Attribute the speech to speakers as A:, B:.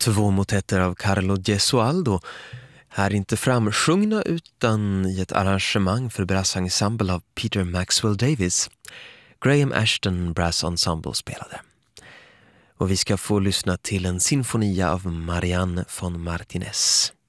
A: Två motetter av Carlo Gesualdo, här inte framsjungna utan i ett arrangemang för brassensemble av Peter Maxwell Davies. Graham Ashton Brass Ensemble spelade. Och vi ska få lyssna till en sinfonia av Marianne von Martinez.